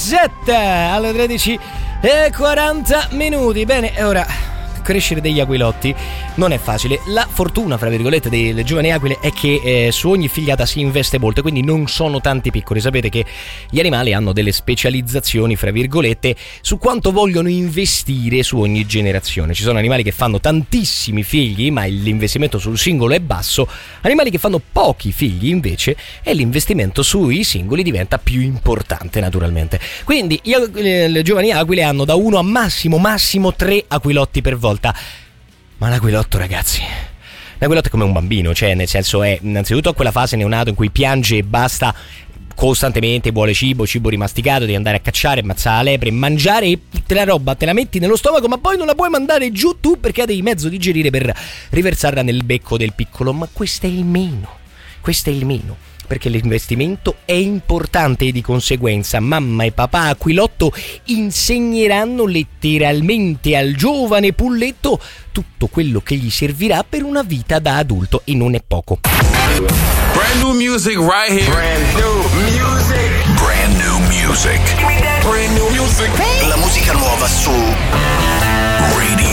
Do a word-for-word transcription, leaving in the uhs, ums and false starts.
sette alle tredici e quaranta minuti. Bene, ora crescere degli aquilotti non è facile. La fortuna, fra virgolette, delle giovani aquile è che eh, su ogni figliata si investe molto, quindi non sono tanti piccoli. Sapete che gli animali hanno delle specializzazioni, fra virgolette, su quanto vogliono investire su ogni generazione. Ci sono animali che fanno tantissimi figli, ma l'investimento sul singolo è basso. Animali che fanno pochi figli, invece, e l'investimento sui singoli diventa più importante, naturalmente. Quindi gli, eh, le giovani aquile hanno da uno a massimo, massimo tre aquilotti per volta. Ma l'aquilotto, ragazzi, l'aquilotto è come un bambino, cioè nel senso è innanzitutto a quella fase neonato in cui piange e basta costantemente, vuole cibo, cibo rimasticato, devi andare a cacciare, ammazzare la lepre, mangiare e te la roba te la metti nello stomaco, ma poi non la puoi mandare giù tu perché devi mezzo digerire per riversarla nel becco del piccolo. Ma questo è il meno, questo è il meno. Perché l'investimento è importante e di conseguenza mamma e papà aquilotto insegneranno letteralmente al giovane pulletto tutto quello che gli servirà per una vita da adulto, e non è poco. Brand new music right here. Brand new music. Brand new music. Brand new music. La musica nuova su Radio